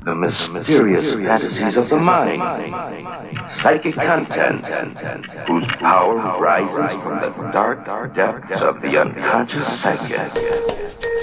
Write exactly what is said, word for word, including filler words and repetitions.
The mysterious fantasies of the mind. Psychic content whose power rises from the dark depths of the unconscious psyche.